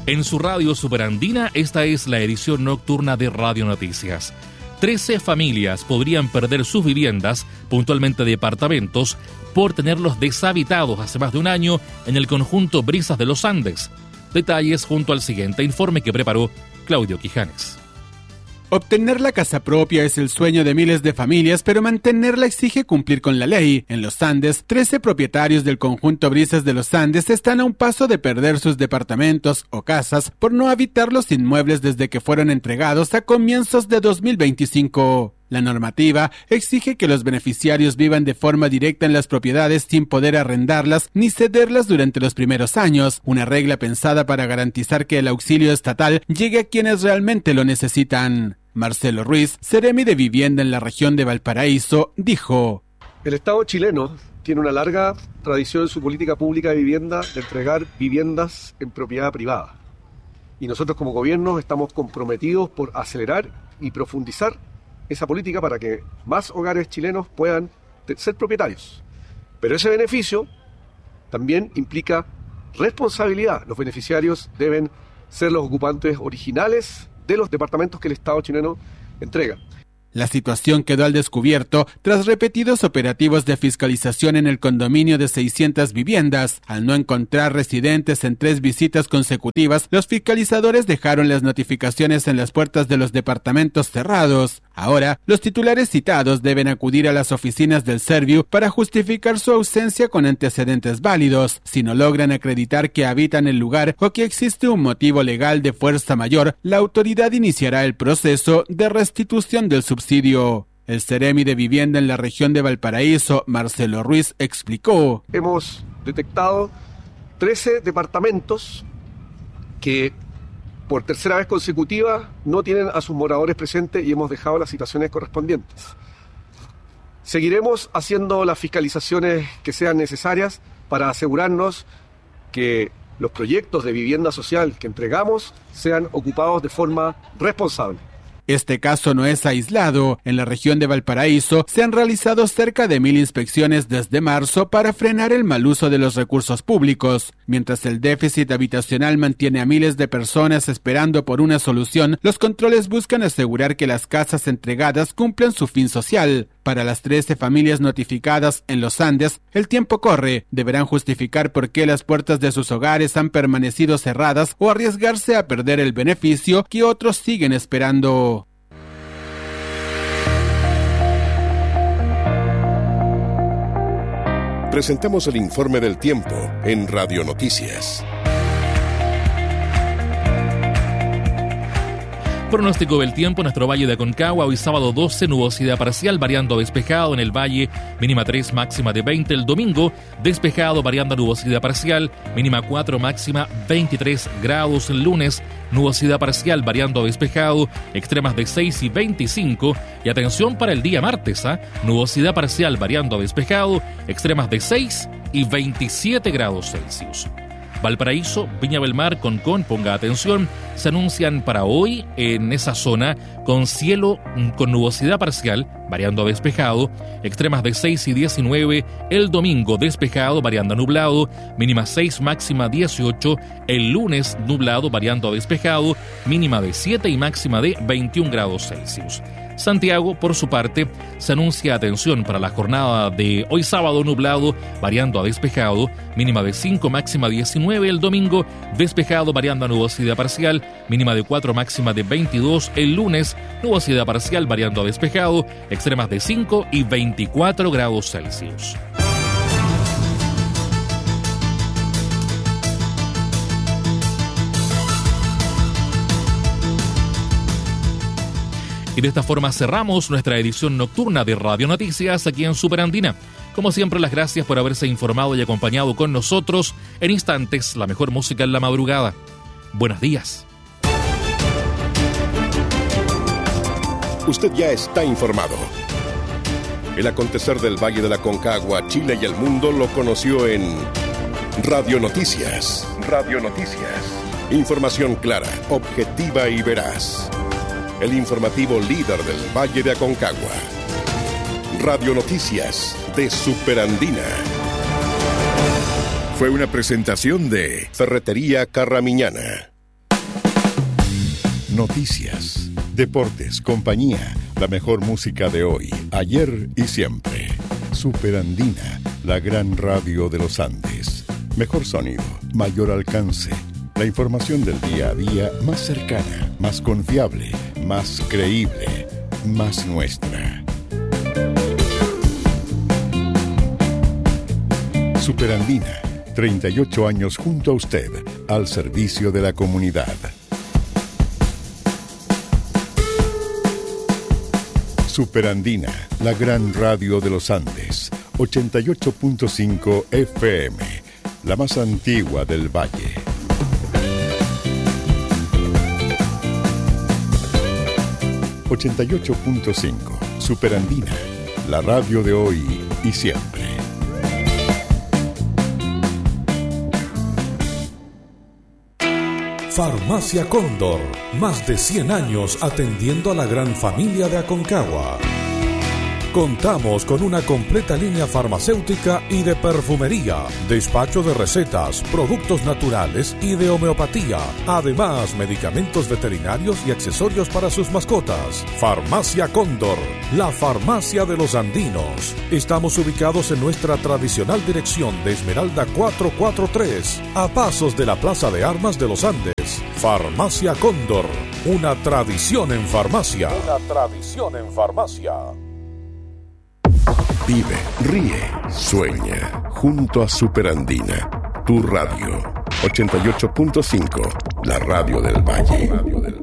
En su radio Superandina, esta es la edición nocturna de Radio Noticias. 13 familias podrían perder sus viviendas, puntualmente departamentos, por tenerlos deshabitados hace más de un año en el conjunto Brisas de los Andes. Detalles junto al siguiente informe que preparó Claudio Quijanes. Obtener la casa propia es el sueño de miles de familias, pero mantenerla exige cumplir con la ley. En los Andes, 13 propietarios del conjunto Brisas de los Andes están a un paso de perder sus departamentos o casas por no habitar los inmuebles desde que fueron entregados a comienzos de 2025. La normativa exige que los beneficiarios vivan de forma directa en las propiedades sin poder arrendarlas ni cederlas durante los primeros años, una regla pensada para garantizar que el auxilio estatal llegue a quienes realmente lo necesitan. Marcelo Ruiz, Seremi de Vivienda en la región de Valparaíso, dijo: El Estado chileno tiene una larga tradición en su política pública de vivienda de entregar viviendas en propiedad privada. Y nosotros como gobierno estamos comprometidos por acelerar y profundizar esa política para que más hogares chilenos puedan ser propietarios. Pero ese beneficio también implica responsabilidad. Los beneficiarios deben ser los ocupantes originales de los departamentos que el Estado chileno entrega. La situación quedó al descubierto tras repetidos operativos de fiscalización en el condominio de 600 viviendas. Al no encontrar residentes en 3 visitas consecutivas, los fiscalizadores dejaron las notificaciones en las puertas de los departamentos cerrados. Ahora, los titulares citados deben acudir a las oficinas del Serviu para justificar su ausencia con antecedentes válidos. Si no logran acreditar que habitan el lugar o que existe un motivo legal de fuerza mayor, la autoridad iniciará el proceso de restitución del subsidio. El Seremi de Vivienda en la región de Valparaíso, Marcelo Ruiz, explicó: Hemos detectado 13 departamentos que por tercera vez consecutiva no tienen a sus moradores presentes y hemos dejado las citaciones correspondientes. Seguiremos haciendo las fiscalizaciones que sean necesarias para asegurarnos que los proyectos de vivienda social que entregamos sean ocupados de forma responsable. Este caso no es aislado. En la región de Valparaíso se han realizado cerca de 1,000 inspecciones desde marzo para frenar el mal uso de los recursos públicos. Mientras el déficit habitacional mantiene a miles de personas esperando por una solución, los controles buscan asegurar que las casas entregadas cumplan su fin social. Para las 13 familias notificadas en los Andes, el tiempo corre. Deberán justificar por qué las puertas de sus hogares han permanecido cerradas o arriesgarse a perder el beneficio que otros siguen esperando. Presentamos el informe del tiempo en Radio Noticias. Pronóstico del tiempo en nuestro Valle de Aconcagua. Hoy sábado 12, nubosidad parcial, variando a despejado en el valle, mínima 3, máxima de 20. El domingo, despejado, variando a nubosidad parcial, mínima 4, máxima 23 grados. El lunes, nubosidad parcial, variando a despejado, extremas de 6 y 25. Y atención para el día martes, nubosidad parcial, variando a despejado, extremas de 6 y 27 grados Celsius. Valparaíso, Viña del Mar, Concón, ponga atención, se anuncian para hoy en esa zona con cielo con nubosidad parcial, variando a despejado, extremas de 6 y 19, el domingo despejado, variando a nublado, mínima 6, máxima 18, el lunes nublado, variando a despejado, mínima de 7 y máxima de 21 grados Celsius. Santiago, por su parte, se anuncia atención para la jornada de hoy sábado nublado, variando a despejado, mínima de 5, máxima 19, el domingo despejado, variando a nubosidad parcial, mínima de 4, máxima de 22, el lunes nubosidad parcial, variando a despejado, extremas de 5 y 24 grados Celsius. Y de esta forma cerramos nuestra edición nocturna de Radio Noticias aquí en Superandina. Como siempre, las gracias por haberse informado y acompañado con nosotros. En instantes, la mejor música en la madrugada. Buenos días. Usted ya está informado. El acontecer del Valle de la Aconcagua, Chile y el mundo lo conoció en Radio Noticias. Radio Noticias. Información clara, objetiva y veraz. El informativo líder del Valle de Aconcagua. Radio Noticias de Superandina. Fue una presentación de Ferretería Carramiñana. noticias, deportes, compañía, la mejor música de hoy, ayer y siempre. Superandina, la gran radio de los Andes. Mejor sonido, mayor alcance. La información del día a día más cercana, más confiable, más creíble, más nuestra. Superandina, 38 años junto a usted, al servicio de la comunidad. Superandina, la gran radio de los Andes, 88.5 FM, la más antigua del valle. ...88.5... Superandina... ...la radio de hoy y siempre. Farmacia Cóndor, más de 100 años atendiendo a la gran familia de Aconcagua. Contamos con una completa línea farmacéutica y de perfumería, despacho de recetas, productos naturales y de homeopatía. Además, medicamentos veterinarios y accesorios para sus mascotas. Farmacia Cóndor, la farmacia de los andinos. Estamos ubicados en nuestra tradicional dirección de Esmeralda 443, a pasos de la Plaza de Armas de los Andes. Farmacia Cóndor, una tradición en farmacia. Una tradición en farmacia. Vive, ríe, sueña, junto a Superandina, tu radio, 88.5, la radio del Valle.